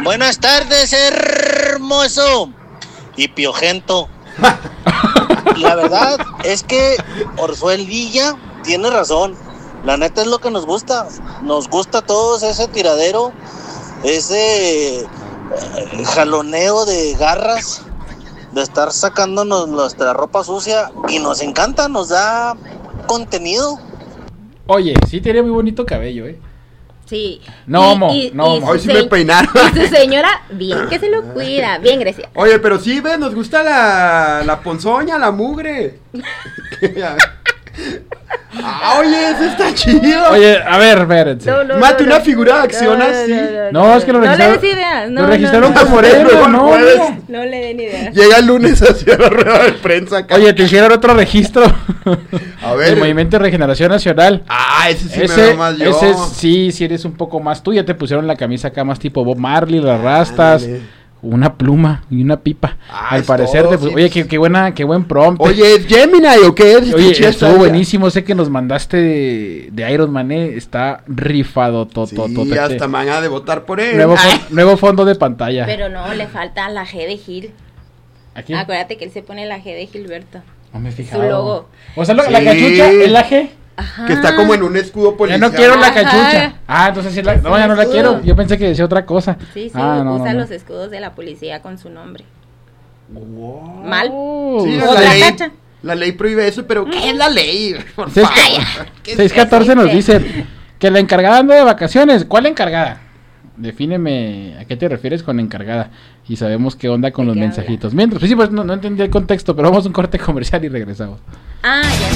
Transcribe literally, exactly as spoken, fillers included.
Buenas tardes, hermoso y piojento. La verdad es que Orzuel Villa tiene razón. La neta es lo que nos gusta. Nos gusta a todos ese tiradero, ese eh, jaloneo de garras, de estar sacándonos nuestra ropa sucia, y nos encanta, nos da contenido. Oye, sí tiene muy bonito cabello, ¿eh? Sí. No, y, mo, y, no, y mo. Hoy sí se... me peinaron. Y su señora, bien que se lo cuida, bien Grecia. Oye, pero sí, ves, nos gusta la, la ponzoña, la mugre. Ah, oye, eso está chido. Oye, a ver, espérense. No, no, Mate no, una no. figura de acción No, no, así. no, No, es que lo no registraron. le des ideas, no, lo no, registraron no, como no, Moreno, no, no, jueves. no. No le den ideas. Llega el lunes hacia la rueda de prensa acá. Oye, te hicieron otro registro. A ver. El Movimiento de Regeneración Nacional. Ah, ese sí me ese, veo más yo. ese sí, sí eres un poco más tú. Ya te pusieron la camisa acá más tipo Bob Marley, las rastas, Ándale. una pluma y una pipa. Ah, Al es parecer, todo, te pu- sí. oye, qué, qué buena, qué buen prompt. Oye, ¿es Gemini o qué es? Oye, Este estuvo chesta, buenísimo. Sé que nos mandaste de, de Iron Man, eh, está rifado todo. Sí, hasta me van a de votar por él. Nuevo, Ay. fon- nuevo fondo de pantalla. Pero no, le falta la G de Gil. Aquí. Acuérdate que él se pone la G de Gilberto. No me he Su fijado. logo. O sea, lo- la Sí. cachucha es la G. Ajá. Que está como en un escudo Ya policial. no quiero la Ajá. cachucha. Ah, entonces sí la. No, ya no la escudo. quiero. Yo pensé que decía otra cosa. Sí, sí, Ah, no, usa no, no. los escudos de la policía con su nombre. Wow. Mal. Oh. Sí, Otra la ley, tacha. la ley prohíbe eso, pero ¿qué es la ley? Por Seis- favor. ¿Qué es seis catorce nos dice? dice que la encargada anda de vacaciones. ¿Cuál encargada? Defíneme a qué te refieres con encargada. Y sabemos qué onda con ¿De los qué mensajitos. Mientras, pues sí, pues no, no entendí el contexto, pero vamos a un corte comercial y regresamos. Ah, ya.